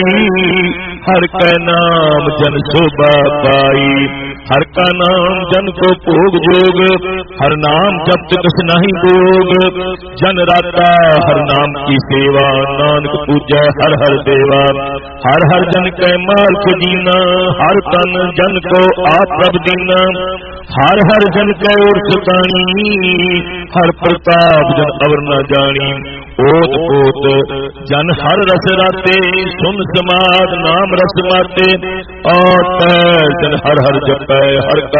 हर का नाम जन शोभा पाई। हर का नाम जन को भोग जोग, हर नाम जप कस नहीं भोग। जन राता हर नाम की सेवा, नानक पूजै हर हर देवा। हर हर जन कै माल को दीना, हर तन जन को आप प्रभ दीना। हर हर जन कै उर सतानी, हर प्रताप जन अवर न जानी। ओत पोत जन हर रस राते, सुन समाद नाम रस माते। और जन हर हर जपै, हर का